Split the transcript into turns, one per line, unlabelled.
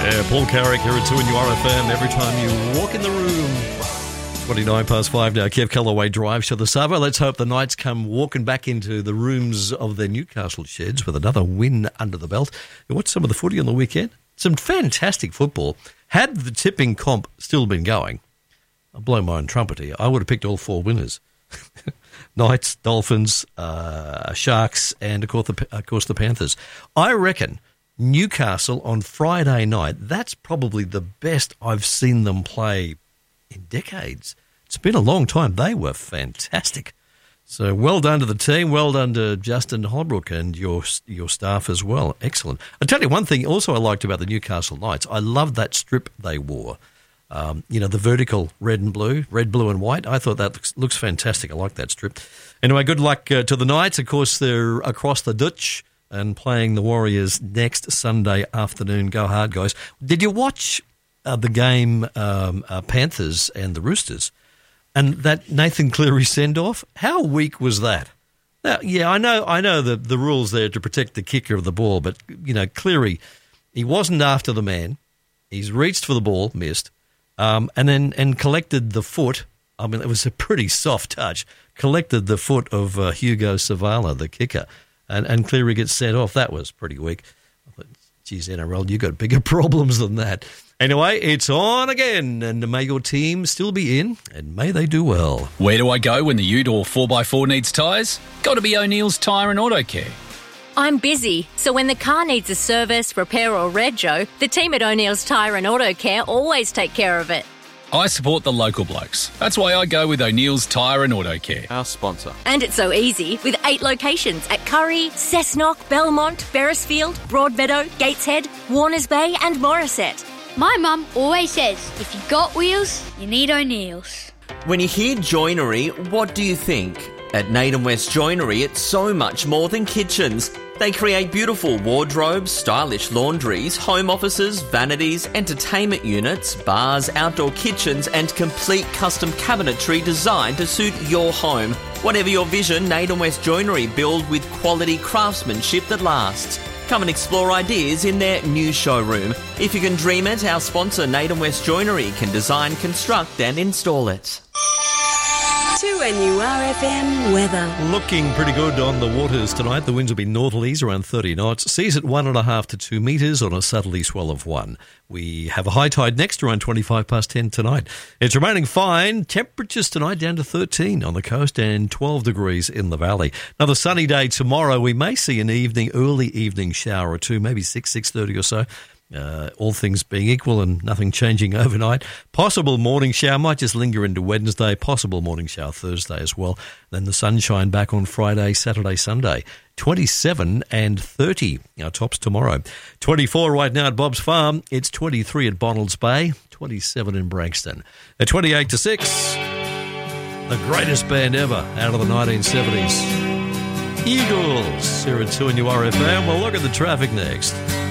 Yeah, Paul Carrick here at 2 and RFM. Every time you walk in the room. 29 past 5 now. Kev Callaway drives to the Savo. Let's hope the Knights come walking back into the rooms of their Newcastle sheds with another win under the belt. You watched some of the footy on the weekend. Some fantastic football. Had the tipping comp still been going, I'll blow my own trumpet here, I would have picked all four winners. Knights, Dolphins, Sharks, and of course the Panthers. I reckon Newcastle on Friday night, that's probably the best I've seen them play in decades. It's been a long time. They were fantastic. So well done to the team. Well done to Justin Holbrook and your staff as well. Excellent. I'll tell you one thing also I liked about the Newcastle Knights. I loved that strip they wore. The vertical red, blue and white. I thought that looks fantastic. I like that strip. Anyway, good luck to the Knights. Of course, they're across the ditch and playing the Warriors next Sunday afternoon. Go hard, guys. Did you watch the game Panthers and the Roosters? And that Nathan Cleary send-off? How weak was that? Now, yeah, I know the rules there to protect the kicker of the ball, but, Cleary, he wasn't after the man. He's reached for the ball, missed, and collected the foot. I mean, it was a pretty soft touch. Collected the foot of Hugo Savala, the kicker, and Cleary gets sent off. That was pretty weak. I thought, geez, NRL, you got bigger problems than that. Anyway, it's on again, and may your team still be in, and may they do well.
Where do I go when the Ute or 4x4 needs tyres? Got to be O'Neill's Tyre and Auto Care.
I'm busy, so when the car needs a service, repair or rego, the team at O'Neill's Tyre and Auto Care always take care of it.
I support the local blokes. That's why I go with O'Neill's Tyre and Auto Care.
Our sponsor.
And it's so easy, with 8 locations at Curry, Cessnock, Belmont, Beresfield, Broadmeadow, Gateshead, Warners Bay and Morisset.
My mum always says, if you got wheels, you need O'Neill's.
When you hear joinery, what do you think? At Naden West Joinery, it's so much more than kitchens. They create beautiful wardrobes, stylish laundries, home offices, vanities, entertainment units, bars, outdoor kitchens, and complete custom cabinetry designed to suit your home. Whatever your vision, Naden West Joinery build with quality craftsmanship that lasts. Come and explore ideas in their new showroom. If you can dream it, our sponsor Naden West Joinery can design, construct and install it.
2NURFM weather.
Looking pretty good on the waters tonight. The winds will be northerlies around 30 knots. Seas at 1.5 to 2 metres on a southerly swell of 1. We have a high tide next around 25 past 10 tonight. It's remaining fine. Temperatures tonight down to 13 on the coast and 12 degrees in the valley. Another sunny day tomorrow. We may see an early evening shower or two, maybe 6:30 or so. All things being equal and nothing changing overnight. Possible morning shower, might just linger into Wednesday. Possible morning shower Thursday as well. Then the sunshine back on Friday, Saturday, Sunday. 27 and 30, our tops tomorrow. 24 right now at Bob's Farm. It's 23 at Bonnells Bay. 27 in Branxton. At 28 to 6, the greatest band ever out of the 1970s. Eagles. Here at 2NURFM. We'll look at the traffic next.